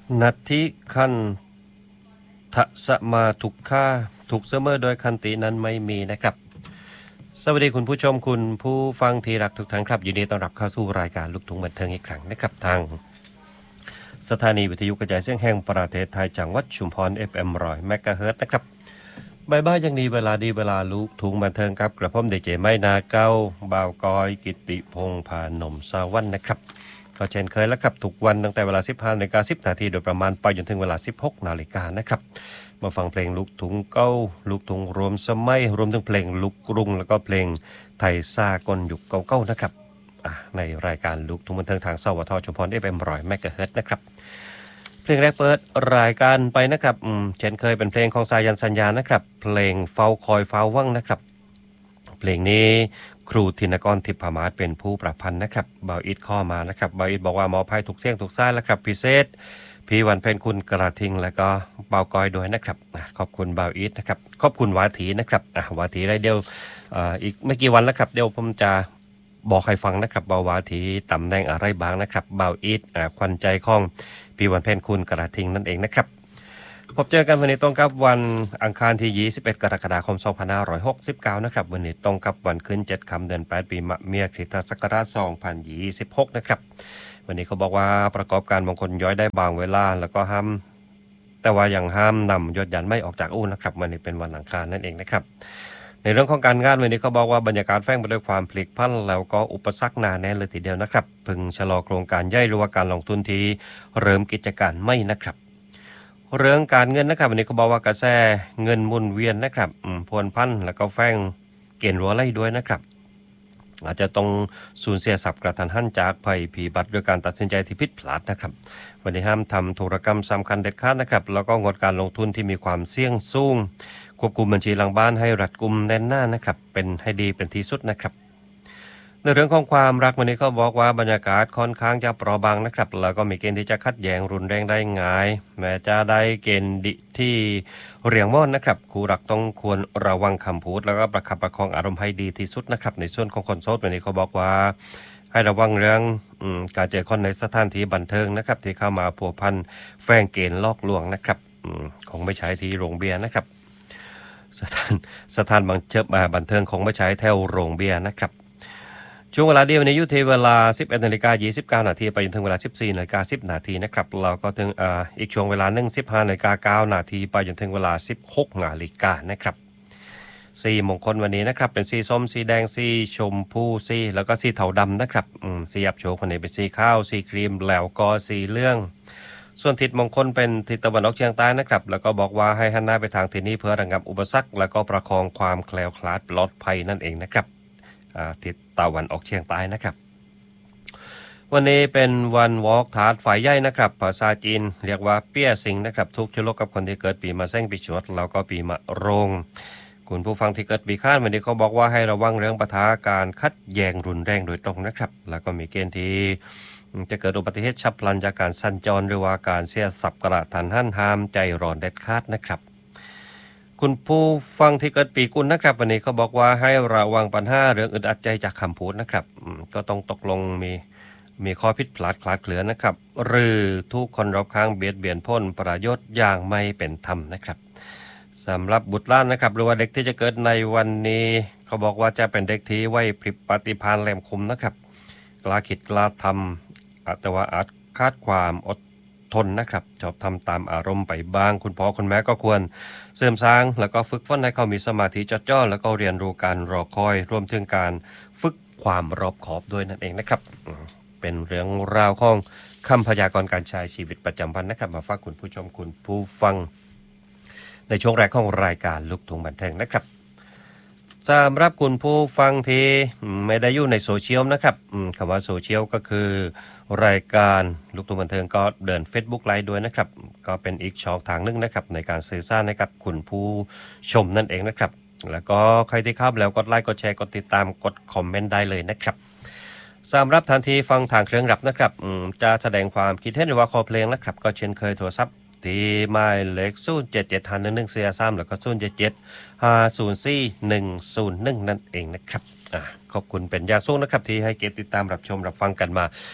นัตถิคันทะสมาทุกข้าถูกเสมอโดยคันตินั้นไม่มีนะครับสวัสดีคุณผู้ชมคุณผู้ฟังที่รักทุกท่านครับยินดีต้อนรับเข้าสู่รายการลูกทุ่งบันเทิงอีกครั้งนะครับทางสถานีวิทยุกระจายเสียงแห่งประเทศไทยจังหวัดชุมพร FM 100 เมกะเฮิรตซ์นะครับบ่ายๆยังดีเวลาลูกทุ่งบันเทิงครับกระผมดีเจไม่นาเก้าบ่าวกอยกิตติพงษ์พานมสาวันนะครับก็เช่นเคยแล้วครับทุกวันตั้งแต่เวลา 15:10 นาทีโดยประมาณไปจนถึงเวลา 16 นาฬิกานะครับมาฟังเพลงลูกทุ่งเก้าลูกทุ่งรวมสมัยรวมถึงเพลงลูกกรุงแล้วก็เพลงไทยสากลยุคเก่าๆนะครับในรายการลูกทุ่งบันเทิงทางสวทชุมพร FM 100 เมกะเฮิรตซ์นะครับเพลงแรกเปิดรายการไปนะครับเช่นเคยเป็นเพลงของสายันสัญญานะครับเพลงเฝ้าคอยเฝ้าวังนะครับเพลงนี้ครูธินกรทิพมาศเป็นผู้ประพันธ์นะครับบ่าวอิดข้อมานะครับบ่าวอิดบอกว่ามอบให้ทุกเสียงทุกสายแล้วครับพิเศษพี่วันเพ็ญคุณกระทิงแล้วก็บ่าวกอยด้วยนะครับขอบคุณบ่าวอิดนะครับขอบคุณวาถีนะครับวาถีไรเดียวอีกไม่กี่วันแล้วครับเดี๋ยวผมจะบอกให้ฟังนะครับบ่าววาถีตำแหน่งอะไรบ้างนะครับบ่าวอิดควันใจของพี่วันเพ็ญคุณกระทิงนั่นเองนะครับพบเจอกันวันนี้ตรงกับวันอังคารที่21กรกฎาคม2569นะครับวันนี้ตรงกับวันขึ้น7ค่ำเดือน8ปีมะเมียคริสตศักราช2026นะครับวันนี้เขาบอกว่าประกอบการบางคนย้อยได้บางเวลาแล้วก็ห้ามแต่ว่ายังห้ามนำยศยันต์ไม่ออกจากอู่นะครับวันนี้เป็นวันอังคารนั่นเองนะครับในเรื่องของการงานวันนี้เขาบอกว่าบรรยากาศแฝงไปด้วยความพลิกผันแล้วก็อุปสรรคหนาแน่นเลยทีเดียวนะครับพึงชะลอโครงการย่อยหรือว่าการลงทุนที่เริ่มกิจการไม่นะครับเรื่องการเงินนะครับวันนี้เขาบอกว่ากระแสเงินหมุนเวียนนะครับพวนพันแล้วก็แฝงเกณฑ์รัวไล่ด้วยนะครับอาจจะต้องสูญเสียทรัพย์กระทันหันจากภัยผีบัตรด้วยการตัดสินใจที่ผิดพลาดนะครับวันนี้ห้ามทำธุรกรรมสำคัญเด็ดขาดนะครับแล้วก็งดการลงทุนที่มีความเสี่ยงสูงควบคุมบัญชีหลังบ้านให้รัดกุมแน่นหน้านะครับเป็นให้ดีเป็นที่สุดนะครับในเรื่องของความรักวันนี้เขาบอกว่าบรรยากาศค่อนข้างจะเปราะบางนะครับแล้วก็มีเกณฑ์ที่จะขัดแย้งรุนแรงได้ง่ายแม้จะได้เกณฑ์ดิที่เรียงม่อนนะครับคู่รักต้องควรระวังคำพูดแล้วก็ประคับประคองอารมณ์ให้ดีที่สุดนะครับในส่วนของคนโสดวันนี้เขาบอกว่าให้ระวังเรื่องการเจอคนในสถานที่บันเทิงนะครับที่เข้ามาผัวพันแฝงเกณฑ์ลอกลวงนะครับคงไม่ใช้ที่โรงเบียร์นะครับสถานบันเทิงคงไม่ใช้แถวโรงเบียร์นะครับช่วงเวลาเดียวในยุทธเวลา 11:29 นาทีไปจนถึงเวลา 14:10 นาทีนะครับเราก็ถึงอีกช่วงเวลา 15:09 นาทีไปจนถึงเวลา 16 นาฬิกานะครับสีมงคลวันนี้นะครับเป็นสีส้มสีแดงสีชมพูสีแล้วก็สีเทาดำนะครับสีอับโชควันนี้เป็นสีข้าวสีครีมแล้วก็สีเหลืองส่วนทิศมงคลเป็นทิศตะวันออกเฉียงใต้นะครับแล้วก็บอกว่าให้หันหน้าไปทางทิศนี้เพื่อระงับอุปสรรคแล้วก็ประคองความแคล้วคลาดปลอดภัยนั่นเองนะครับทิศตะวันออกเฉียงใต้นะครับวันนี้เป็นวันวอล์กถาดฝ่ายใหญ่นะครับภาษาจีนเรียกว่าเปี้ยสิงนะครับทุกชะโลกกับคนที่เกิดปีมะแซ่งปีชวดแล้วก็ปีมะโรงคุณผู้ฟังที่เกิดปีข้านวันนี้เขาบอกว่าให้ระวังเรื่องปะทะการคัดแย้งรุนแรงโดยตรงนะครับแล้วก็มีเกณฑ์ที่จะเกิดอุบัติเหตุฉับพลันจากการสัญจรหรือว่าการเสียทรัพย์กระทันหันห้ามใจร้อนเด็ดขาดนะครับคุณผู้ฟังที่เกิดปีกุลนะครับวันนี้เขาบอกว่าให้ระวังปัญหาเรื่องอึดอัดใจจากคำพูดนะครับก็ต้องตกลงมีข้อผิดพลาดคลาดเคลื่อนนะครับหรือทุกคนรอบข้างเบียดเบียนพ้นประโยชน์อย่างไม่เป็นธรรมนะครับสำหรับบุตรหลานนะครับหรือว่าเด็กที่จะเกิดในวันนี้เขาบอกว่าจะเป็นเด็กที่ไหวพริบปฏิภาณแหลมคมนะครับกล้าคิดกล้าทำแต่ว่าอาจคาดความอดทนนะครับชอบทำตามอารมณ์ไปบ้างคุณพ่อคุณแม่ก็ควรเสริมสร้างแล้วก็ฝึกฝนให้เขามีสมาธิจดจ่อแล้วก็เรียนรู้การรอคอยรวมถึงการฝึกความรอบขอบด้วยนั่นเองนะครับเป็นเรื่องราวของคำพยากรณ์การใช้ชีวิตประจำวันนะครับมาฝากคุณผู้ชมคุณผู้ฟังในช่วงแรกของรายการลูกทุ่งบันเทิงนะครับสำหรับคุณผู้ฟังที่ไม่ได้อยู่ในโซเชียลนะครับคำว่าโซเชียลก็คือรายการลูกทุ่งบันเทิงก็เดิน Facebook ไลฟ์ด้วยนะครับก็เป็นอีกช่องทางนึงนะครับในการสื่อสารให้กับคุณผู้ชมนั่นเองนะครับแล้วก็ใครที่เข้าแล้วกดไลค์กดแชร์กดติดตามกดคอมเมนต์ได้เลยนะครับสำหรับทันทีฟังทางเครื่องรับนะครับจะแสดงความคิดเห็นหรือว่าขอเพลงนะครับก็เช่นเคยโทรศัพท์ที่หมายเลข077-113แล้วก็077-504-101นั่นเองนะครับขอบคุณเป็นอย่างสูงนะครับที่ให้เกียรติติดตามรับชมรับฟังกันมา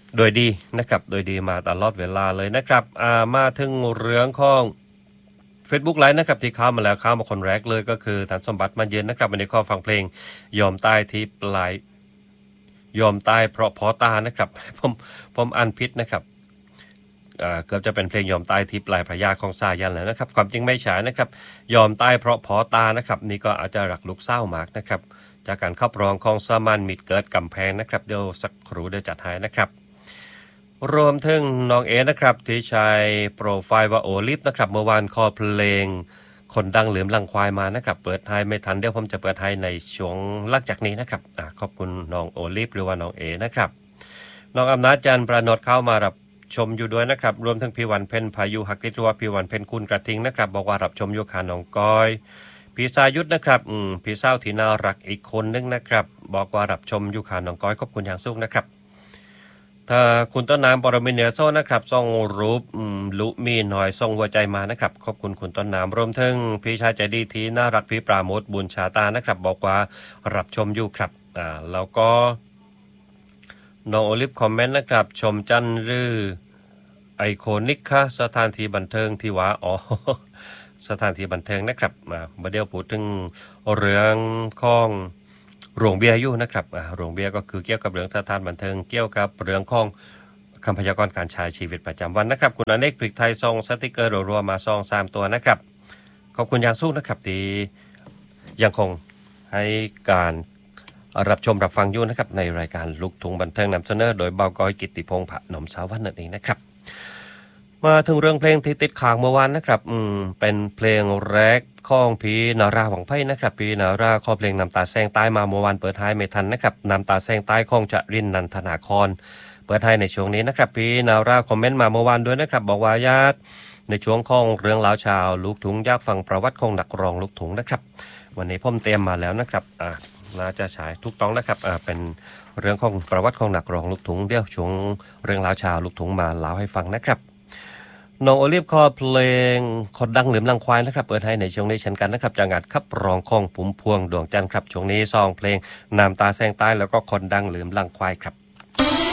โดยดีนะครับโดยดีมาตลอดเวลาเลยนะครับมาถึงเรื่องของ Facebook ไลฟ์นะครับที่เข้ามาแล้วเข้ามาคนแรกเลยก็คือท่านสมบัติมาเย็นนะครับวันนี้ขอฟังเพลงยอมตายที่ปลายยอมตายเพราะพอตานะครับผมอ่านผิดนะครับเกือบจะเป็นเพลงยอมตายที่ปลายพระยาของสายันแล้วนะครับความจริงไม่ใช่นะครับยอมตายเพราะพอตานะครับนี่ก็อาจจะรักลูกเศร้ามากนะครับจากการขับร้องของสมานมิตรเกิดกำแพงนะครับเดี๋ยวสักครู่เดี๋ยวจัดให้นะครับรวมถึงน้องเอนะครับที่ใช้โปรไฟล์ว่าโอลิฟนะครับเมื่อวานขอเพลงคนดังเหลือมลังควายมานะครับเปิดให้ไม่ทันเดี๋ยวผมจะเปิดให้ในช่วงหลังจากนี้นะครับขอบคุณน้องโอลิฟหรือว่าน้องเอนะครับน้องอำนาจจันทร์ประนดเข้ามารับชมอยู่ด้วยนะครับรวมทั้งพี่วันเพ็ญพายุหักฤทธิ์หรือว่าพี่วันเพ็ญคุณกระทิงนะครับบอกว่ารับชมอยู่ค่ะน้องก้อยพี่สายุทธนะครับพี่สาวที่น่ารักอีกคนนึงนะครับบอกว่ารับชมอยู่ค่ะน้องก้อยขอบคุณอย่างสูงนะครับถ้าคุณต้นน้ำปรมินทร์เหนือโซ่นะครับส่งรูปลุมีหน่อยส่งหัวใจมานะครับขอบคุณคุณต้นน้ำรวมทั้งพี่ชายใจดีที่น่ารักพี่ปราโมทบุญชาตานะครับบอกว่ารับชมอยู่ครับแล้วก็น้องโอลิฟคอมเมนต์นะครับชมจันรือไอโคนิกค่ะสถานที่บันเทิงที่ว่าสถานที่บันเทิงนะครับมาเดี๋ยวพูดถึงเรื่องของโรงเบียร์อยู่นะครับโรงเบียร์ก็คือเกี่ยวกับเรื่องสถานบันเทิงเกี่ยวกับเรื่องของคำพยากรณ์การใช้ชีวิตประจำวันนะครับคุณอเนกพริกไทยซองสติกเกอร์รัวๆมาซอง3ตัวนะครับขอบคุณอย่างสูงนะครับที่ยังคงให้การรับชมรับฟังอยู่นะครับในรายการลูกทุ่งบันเทิงนำเสนอโดยเบากอยกิตติพงษ์ผนมสาวัฒน์นั่นเองนะครับมาถึงเรื่องเพลงที่ติดค้างเมื่อวานนะครับเป็นเพลงแรกของพี่นาราหวังไพ่นะครับพี่นาราขอเพลงน้ำตาแซงใต้มาเมื่อวานเปิดท้ายไม่ทันนะครับน้ำตาแซงใต้ของจรินนันทนาครเปิดท้ายในช่วงนี้นะครับพี่นาราคอมเมนต์มาเมื่อวานด้วยนะครับบอกว่าอยากในช่วงของเรื่องราวชาวลูกทุ่งอยากฟังประวัติของนักร้องลูกทุ่งนะครับวันนี้ผมเตรียมมาแล้วนะครับน่าจะฉายถูกต้องนะครับเป็นเรื่องของประวัติของนักร้องลูกทุ่งเดี๋ยวช่วงเรื่องราวชาวลูกทุ่งมาเล่าให้ฟังนะครับน้องโอลิฟคอเพลงคนดังเหลือมลังควายนะครับเปิดให้ในช่วงนี้เช่นกันนะครับจากงานขับร้องของผุ่มพวงดวงจันทร์ครับช่วงนี้ซองเพลงน้ำตาแซงใต้แล้วก็คนดังเหลือมลังควายครับ